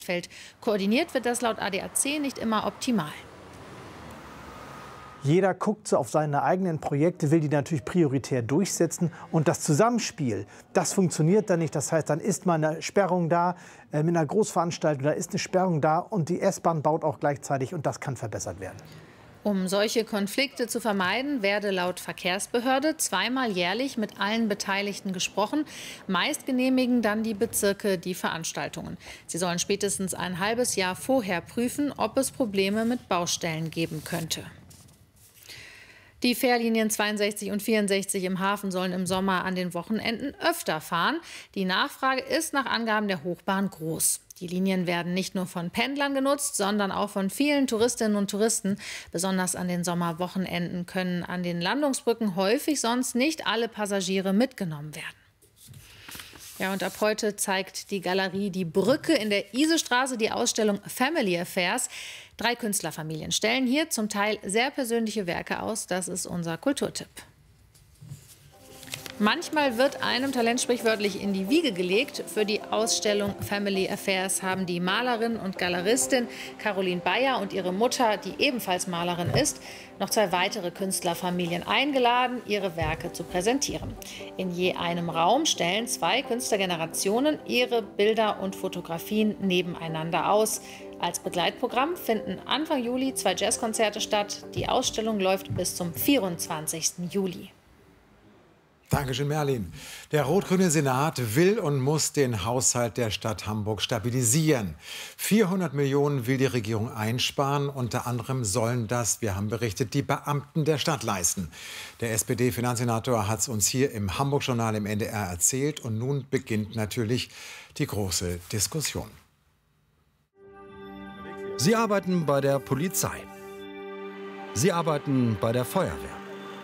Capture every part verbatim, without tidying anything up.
fällt. Koordiniert wird das laut A D A C nicht immer optimal. Jeder guckt so auf seine eigenen Projekte, will die natürlich prioritär durchsetzen. Und das Zusammenspiel, das funktioniert dann nicht. Das heißt, dann ist mal eine Sperrung da, äh, mit einer Großveranstaltung, da ist eine Sperrung da und die S-Bahn baut auch gleichzeitig und das kann verbessert werden. Um solche Konflikte zu vermeiden, werde laut Verkehrsbehörde zweimal jährlich mit allen Beteiligten gesprochen. Meist genehmigen dann die Bezirke die Veranstaltungen. Sie sollen spätestens ein halbes Jahr vorher prüfen, ob es Probleme mit Baustellen geben könnte. Die Fährlinien zweiundsechzig und vierundsechzig im Hafen sollen im Sommer an den Wochenenden öfter fahren. Die Nachfrage ist nach Angaben der Hochbahn groß. Die Linien werden nicht nur von Pendlern genutzt, sondern auch von vielen Touristinnen und Touristen. Besonders an den Sommerwochenenden können an den Landungsbrücken häufig sonst nicht alle Passagiere mitgenommen werden. Ja, und ab heute zeigt die Galerie Die Brücke in der Isestraße die Ausstellung Family Affairs. Drei Künstlerfamilien stellen hier zum Teil sehr persönliche Werke aus. Das ist unser Kulturtipp. Manchmal wird einem Talent sprichwörtlich in die Wiege gelegt. Für die Ausstellung Family Affairs haben die Malerin und Galeristin Caroline Bayer und ihre Mutter, die ebenfalls Malerin ist, noch zwei weitere Künstlerfamilien eingeladen, ihre Werke zu präsentieren. In je einem Raum stellen zwei Künstlergenerationen ihre Bilder und Fotografien nebeneinander aus. Als Begleitprogramm finden Anfang Juli zwei Jazzkonzerte statt. Die Ausstellung läuft bis zum vierundzwanzigsten Juli. Dankeschön, Merlin. Der rot-grüne Senat will und muss den Haushalt der Stadt Hamburg stabilisieren. vierhundert Millionen will die Regierung einsparen. Unter anderem sollen das, wir haben berichtet, die Beamten der Stadt leisten. Der S P D-Finanzsenator hat es uns hier im Hamburg-Journal im N D R erzählt. Und nun beginnt natürlich die große Diskussion. Sie arbeiten bei der Polizei. Sie arbeiten bei der Feuerwehr.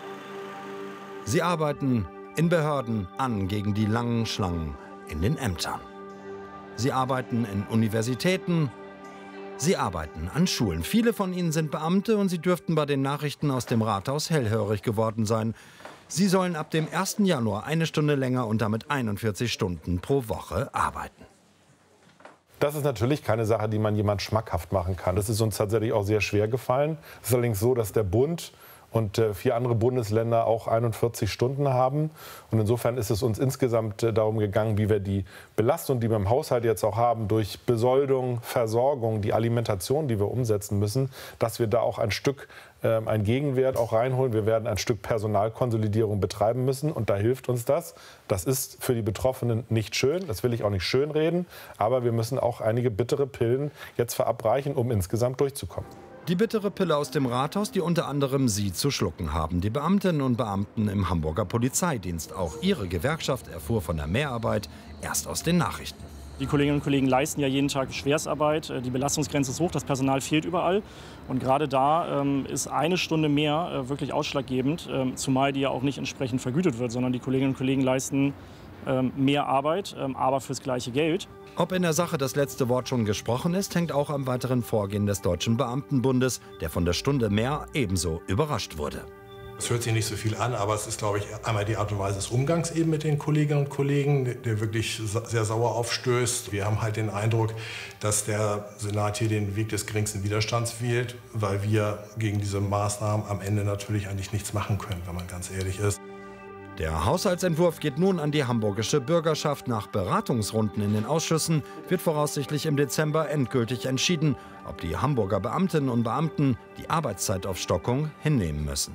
Sie arbeiten in Behörden an gegen die langen Schlangen in den Ämtern. Sie arbeiten in Universitäten. Sie arbeiten an Schulen. Viele von ihnen sind Beamte und sie dürften bei den Nachrichten aus dem Rathaus hellhörig geworden sein. Sie sollen ab dem ersten Januar eine Stunde länger und damit einundvierzig Stunden pro Woche arbeiten. Das ist natürlich keine Sache, die man jemand schmackhaft machen kann. Das ist uns tatsächlich auch sehr schwer gefallen. Es ist allerdings so, dass der Bund und vier andere Bundesländer auch einundvierzig Stunden haben. Und insofern ist es uns insgesamt darum gegangen, wie wir die Belastung, die wir im Haushalt jetzt auch haben, durch Besoldung, Versorgung, die Alimentation, die wir umsetzen müssen, dass wir da auch ein Stück, äh, einen Gegenwert auch reinholen. Wir werden ein Stück Personalkonsolidierung betreiben müssen und da hilft uns das. Das ist für die Betroffenen nicht schön, das will ich auch nicht schönreden, aber wir müssen auch einige bittere Pillen jetzt verabreichen, um insgesamt durchzukommen. Die bittere Pille aus dem Rathaus, die unter anderem Sie zu schlucken haben. Die Beamtinnen und Beamten im Hamburger Polizeidienst. Auch ihre Gewerkschaft erfuhr von der Mehrarbeit erst aus den Nachrichten. Die Kolleginnen und Kollegen leisten ja jeden Tag Schwerstarbeit. Die Belastungsgrenze ist hoch, das Personal fehlt überall. Und gerade da ähm, ist eine Stunde mehr äh, wirklich ausschlaggebend, ähm, zumal die ja auch nicht entsprechend vergütet wird, sondern die Kolleginnen und Kollegen leisten ähm, mehr Arbeit, ähm, aber fürs gleiche Geld. Ob in der Sache das letzte Wort schon gesprochen ist, hängt auch am weiteren Vorgehen des Deutschen Beamtenbundes, der von der Stunde mehr ebenso überrascht wurde. Es hört sich nicht so viel an, aber es ist, glaube ich, einmal die Art und Weise des Umgangs eben mit den Kolleginnen und Kollegen, der wirklich sehr sauer aufstößt. Wir haben halt den Eindruck, dass der Senat hier den Weg des geringsten Widerstands wählt, weil wir gegen diese Maßnahmen am Ende natürlich eigentlich nichts machen können, wenn man ganz ehrlich ist. Der Haushaltsentwurf geht nun an die hamburgische Bürgerschaft. Nach Beratungsrunden in den Ausschüssen wird voraussichtlich im Dezember endgültig entschieden, ob die Hamburger Beamtinnen und Beamten die Arbeitszeitaufstockung hinnehmen müssen.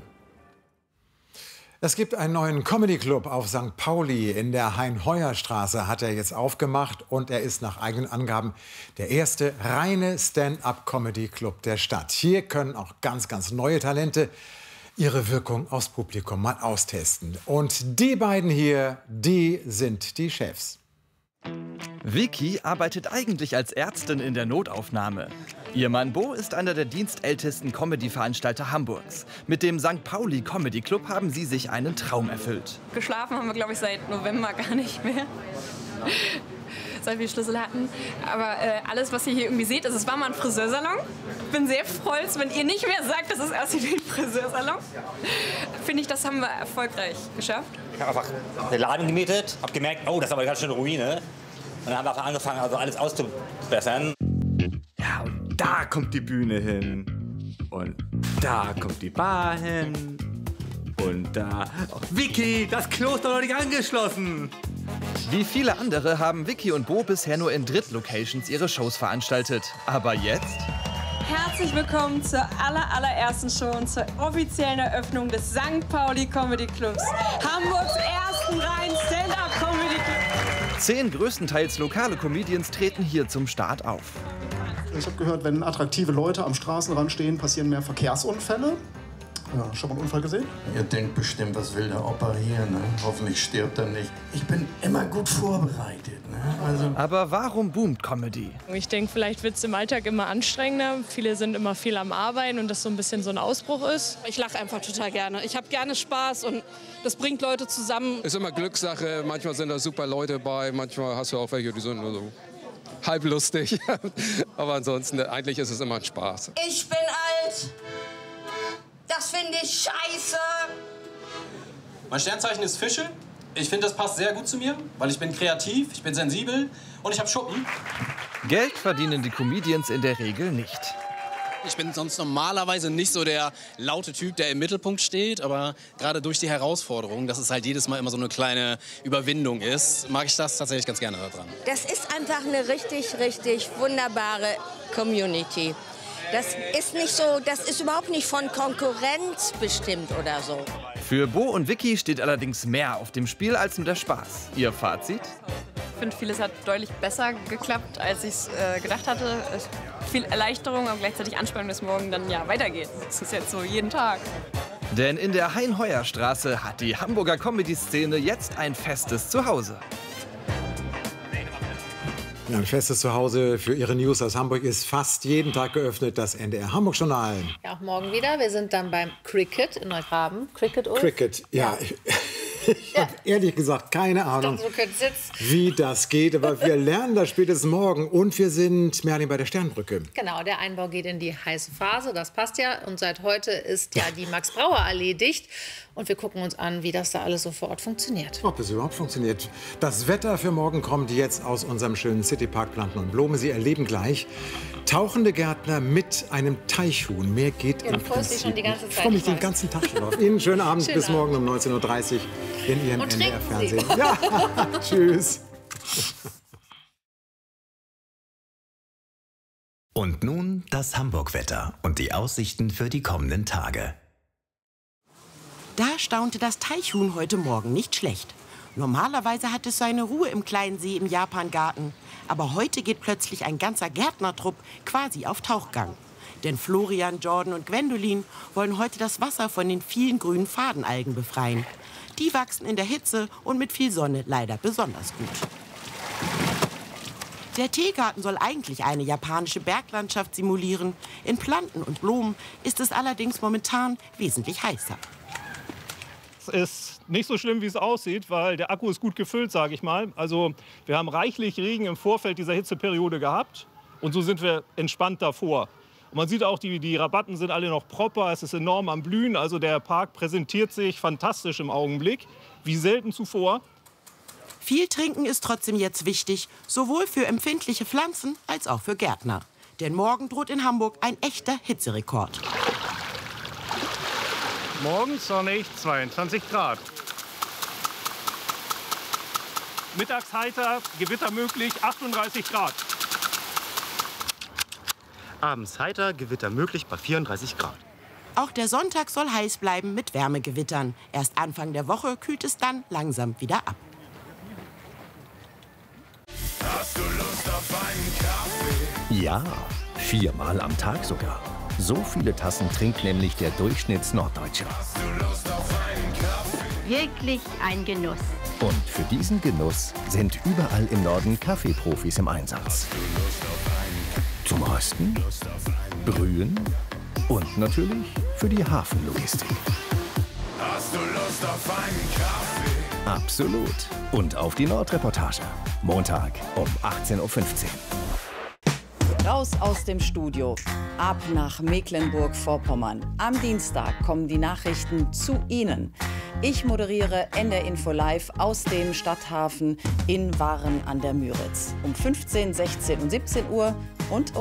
Es gibt einen neuen Comedy-Club auf Sankt Pauli. In der Hein-Heuer-Straße hat er jetzt aufgemacht und er ist nach eigenen Angaben der erste reine Stand-up-Comedy-Club der Stadt. Hier können auch ganz, ganz neue Talente ihre Wirkung aufs Publikum mal austesten. Und die beiden hier, die sind die Chefs. Vicky arbeitet eigentlich als Ärztin in der Notaufnahme. Ihr Mann Bo ist einer der dienstältesten Comedy-Veranstalter Hamburgs. Mit dem Sankt Pauli Comedy Club haben sie sich einen Traum erfüllt. Geschlafen haben wir, glaube ich, seit November gar nicht mehr. Seit wir Schlüssel hatten. Aber äh, alles, was ihr hier irgendwie seht, also es war mal ein Friseursalon. Ich bin sehr stolz, wenn ihr nicht mehr sagt, dass es aussieht wie ein Friseursalon. Finde ich, das haben wir erfolgreich geschafft. Ich habe einfach den Laden gemietet, habe gemerkt, oh, das ist aber eine ganz schöne Ruine. Und dann haben wir einfach angefangen, also alles auszubessern. Ja, und da kommt die Bühne hin. Und da kommt die Bar hin. Und da... Oh, Vicky, das Klo ist doch noch nicht angeschlossen. Wie viele andere haben Vicky und Bo bisher nur in Drittlocations ihre Shows veranstaltet. Aber jetzt... Herzlich willkommen zur aller, allerersten Show und zur offiziellen Eröffnung des Sankt Pauli Comedy Clubs. Hamburgs ersten reinen Stand-Up-Comedy Club. Zehn größtenteils lokale Comedians treten hier zum Start auf. Ich habe gehört, wenn attraktive Leute am Straßenrand stehen, passieren mehr Verkehrsunfälle. Ja, schon mal einen Unfall gesehen? Ihr denkt bestimmt, was will der Opa hier, ne? Hoffentlich stirbt er nicht. Ich bin immer gut vorbereitet, ne? Also Aber warum boomt Comedy? Ich denke, vielleicht wird es im Alltag immer anstrengender. Viele sind immer viel am Arbeiten und das so ein bisschen so ein Ausbruch ist. Ich lache einfach total gerne. Ich habe gerne Spaß und das bringt Leute zusammen. Ist immer Glückssache. Manchmal sind da super Leute bei, manchmal hast du auch welche, die sind nur so halb lustig. Aber ansonsten, eigentlich ist es immer ein Spaß. Ich bin alt. Das finde ich scheiße. Mein Sternzeichen ist Fische. Ich finde, das passt sehr gut zu mir, weil ich bin kreativ, ich bin sensibel und ich habe Schuppen. Geld verdienen die Comedians in der Regel nicht. Ich bin sonst normalerweise nicht so der laute Typ, der im Mittelpunkt steht, aber gerade durch die Herausforderung, dass es halt jedes Mal immer so eine kleine Überwindung ist, mag ich das tatsächlich ganz gerne daran. Das ist einfach eine richtig, richtig wunderbare Community. Das ist nicht so, das ist überhaupt nicht von Konkurrenz bestimmt oder so. Für Bo und Vicky steht allerdings mehr auf dem Spiel als nur der Spaß. Ihr Fazit? Ich finde, vieles hat deutlich besser geklappt, als ich es äh, gedacht hatte. Es viel Erleichterung, aber gleichzeitig Anspannung, dass morgen dann ja weitergeht. Das ist jetzt so jeden Tag. Denn in der Hein-Heuer-Straße hat die Hamburger Comedy-Szene jetzt ein festes Zuhause. Ja, ein festes Zuhause für Ihre News aus Hamburg ist fast jeden Tag geöffnet, das N D R Hamburg-Journal. Ja, auch morgen wieder. Wir sind dann beim Cricket in Neugraben. Cricket, Ulf? Cricket, ja. ja. Ich habe ehrlich gesagt keine Ahnung, wie das geht, aber wir lernen das spätestens morgen. Und wir sind, Merlin, bei der Sternbrücke. Genau, der Einbau geht in die heiße Phase, das passt ja. Und seit heute ist ja die Max-Brauer-Allee dicht. Und wir gucken uns an, wie das da alles so vor Ort funktioniert. Ob es überhaupt funktioniert. Das Wetter für morgen kommt jetzt aus unserem schönen Citypark Planten und Blumen. Sie erleben gleich tauchende Gärtner mit einem Teichhuhn. Mehr geht ja, im Prinzip dich schon die ganze Zeit. Ich freue mich den ganzen Tag drauf. Ihnen schönen Abend. Schönen bis Abend. morgen um neunzehn Uhr dreißig in Ihrem Und N D R-Fernsehen. Sie. Ja, tschüss. Und nun das Hamburg-Wetter und die Aussichten für die kommenden Tage. Da staunte das Teichhuhn heute Morgen nicht schlecht. Normalerweise hat es seine Ruhe im kleinen See im Japangarten. Aber heute geht plötzlich ein ganzer Gärtnertrupp quasi auf Tauchgang. Denn Florian, Jordan und Gwendolin wollen heute das Wasser von den vielen grünen Fadenalgen befreien. Die wachsen in der Hitze und mit viel Sonne leider besonders gut. Der Teegarten soll eigentlich eine japanische Berglandschaft simulieren. In Planten und Blumen ist es allerdings momentan wesentlich heißer. Es ist nicht so schlimm, wie es aussieht, weil der Akku ist gut gefüllt, sage ich mal. Also wir haben reichlich Regen im Vorfeld dieser Hitzeperiode gehabt und so sind wir entspannt davor. Und man sieht auch, die, die Rabatten sind alle noch proper, es ist enorm am Blühen. Also der Park präsentiert sich fantastisch im Augenblick, wie selten zuvor. Viel trinken ist trotzdem jetzt wichtig, sowohl für empfindliche Pflanzen als auch für Gärtner. Denn morgen droht in Hamburg ein echter Hitzerekord. Morgen sonnig, zweiundzwanzig Grad. Mittags heiter, Gewitter möglich, achtunddreißig Grad. Abends heiter, Gewitter möglich bei vierunddreißig Grad. Auch der Sonntag soll heiß bleiben mit Wärmegewittern. Erst Anfang der Woche kühlt es dann langsam wieder ab. Hast du Lust auf einen Kaffee? Ja, viermal am Tag sogar. So viele Tassen trinkt nämlich der Durchschnittsnorddeutsche. Hast du Lust auf einen Kaffee? Wirklich ein Genuss. Und für diesen Genuss sind überall im Norden Kaffeeprofis im Einsatz. Zum Rösten, Brühen und natürlich für die Hafenlogistik. Hast du Lust auf einen Kaffee? Absolut. Und auf die Nordreportage. Montag um achtzehn Uhr fünfzehn. Raus aus dem Studio, ab nach Mecklenburg-Vorpommern. Am Dienstag kommen die Nachrichten zu Ihnen. Ich moderiere N D R Info Live aus dem Stadthafen in Waren an der Müritz. Um fünfzehn, sechzehn und siebzehn Uhr und um